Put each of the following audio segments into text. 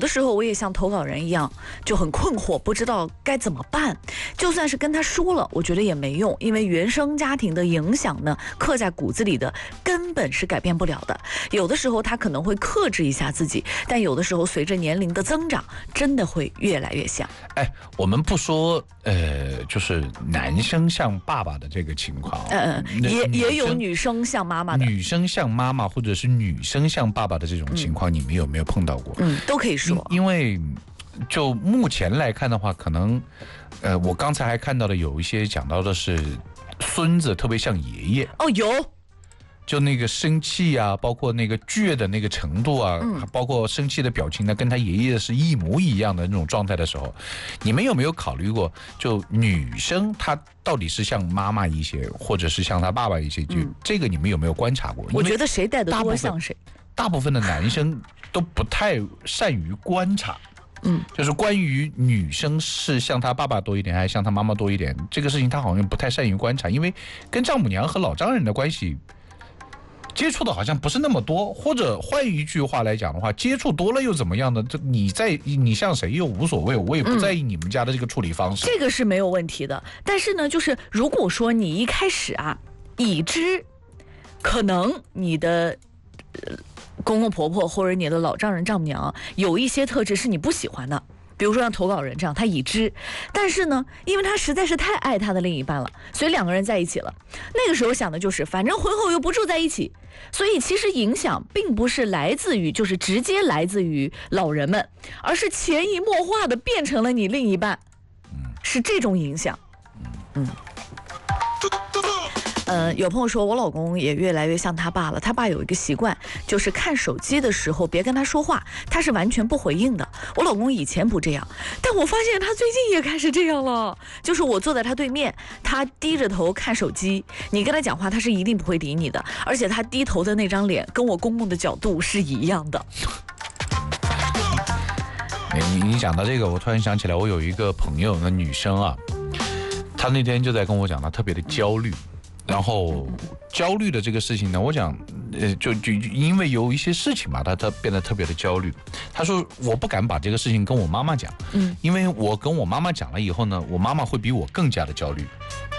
时候我也像投稿人一样，就很困惑，不知道该怎么办。就算是跟他说了，我觉得也没用，因为原生家庭的影响呢，刻在骨子里的，根本是改变不了的。有的时候他可能会克制一下自己，但有的时候随着年龄的增长，真的会越来越像。 我们不说就是男生像爸爸的这个情况， 也有女生像妈妈的， 女生像妈妈或者是女生像爸爸的这种情况，你们有没有碰到过？ 都可以说。 因为就目前来看的话，可能我刚才还看到的有一些讲到的是孙子特别像爷爷。 有。 就那个生气啊，包括那个倔的那个程度啊，包括生气的表情呢，跟他爷爷是一模一样的那种状态的时候，你们有没有考虑过，就女生她到底是像妈妈一些，或者是像她爸爸一些？就这个你们有没有观察过？ 我觉得谁带的多像谁。 大部分的男生都不太善于观察。就是关于女生是像她爸爸多一点还是像她妈妈多一点，这个事情他好像不太善于观察，因为跟丈母娘和老丈人的关系接触的好像不是那么多，或者换一句话来讲的话，接触多了又怎么样呢？这你像谁又无所谓，我也不在意你们家的这个处理方式。 这个是没有问题的，但是呢，就是如果说你一开始已知可能你的公公婆婆或者你的老丈人丈母娘有一些特质是你不喜欢的。比如说像投稿人这样，他已知，但是呢，因为他实在是太爱他的另一半了，所以两个人在一起了。那个时候想的就是，反正婚后又不住在一起，所以其实影响并不是来自于，就是直接来自于老人们，而是潜移默化的变成了你另一半，是这种影响。有朋友说我老公也越来越像他爸了，他爸有一个习惯，就是看手机的时候别跟他说话，他是完全不回应的。我老公以前不这样，但我发现他最近也开始这样了，就是我坐在他对面，他低着头看手机，你跟他讲话他是一定不会理你的，而且他低头的那张脸跟我公公的角度是一样的。 你讲到这个，我突然想起来，我有一个朋友，那女生啊，她那天就在跟我讲，她特别的焦虑。然后焦虑的这个事情呢，我讲，就因为有一些事情嘛，他变得特别的焦虑。他说我不敢把这个事情跟我妈妈讲，因为我跟我妈妈讲了以后呢，我妈妈会比我更加的焦虑。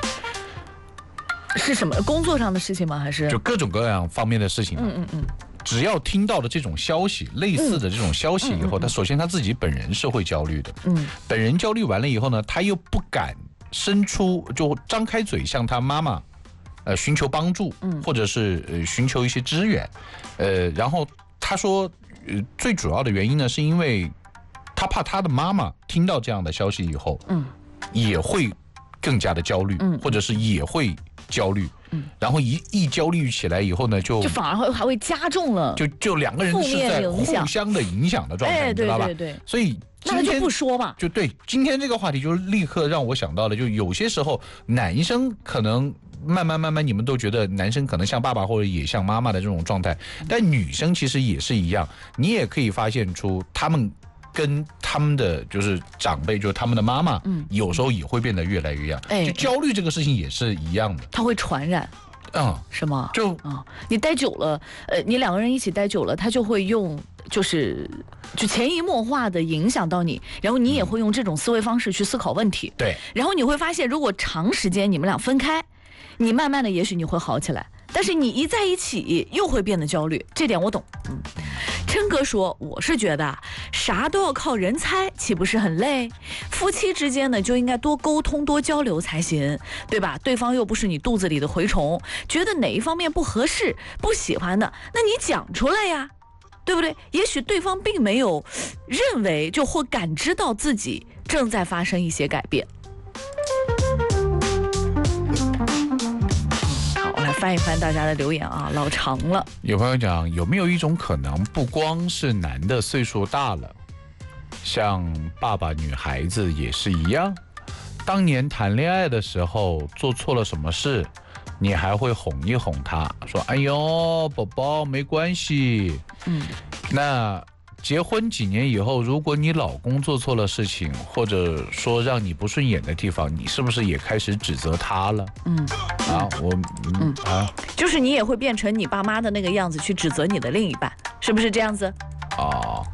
是什么工作上的事情吗？还是就各种各样方面的事情？只要听到的这种消息，类似的这种消息以后，他首先他自己本人是会焦虑的。本人焦虑完了以后呢，他又不敢伸出，就张开嘴向他妈妈。寻求帮助，或者是寻求一些支援，然后他说，最主要的原因呢，是因为他怕他的妈妈听到这样的消息以后，也会更加的焦虑，或者是也会焦虑，然后一焦虑起来以后呢，就反而还会加重了， 就两个人是在互相的影响的状态，你知道吧？ 对， 所以。 那就不说吧。 就对，今天这个话题就立刻让我想到了，就有些时候男生可能慢慢你们都觉得男生可能像爸爸或者也像妈妈的这种状态，但女生其实也是一样，你也可以发现出他们跟他们的就是长辈，就是他们的妈妈，有时候也会变得越来越样。就焦虑这个事情也是一样的， 它会传染。是吗？ 就你待久了，你两个人一起待久了，他就会用，就潜移默化的影响到你，然后你也会用这种思维方式去思考问题。 对， 然后你会发现，如果长时间你们俩分开，你慢慢的也许你会好起来，但是你一在一起又会变得焦虑，这点我懂。琛哥说，我是觉得啥都要靠人猜，岂不是很累？夫妻之间呢，就应该多沟通多交流才行，对吧？对方又不是你肚子里的蛔虫，觉得哪一方面不合适不喜欢的，那你讲出来呀，对不对？也许对方并没有认为或感知到自己正在发生一些改变。翻一翻大家的留言啊，老长了。 有朋友讲，有没有一种可能，不光是男的岁数大了，像爸爸女孩子也是一样，当年谈恋爱的时候做错了什么事，你还会哄一哄他，说哎呦宝宝没关系。那结婚几年以后，如果你老公做错了事情，或者说让你不顺眼的地方，你是不是也开始指责他了？ 就是你也会变成你爸妈的那个样子去指责你的另一半，是不是这样子？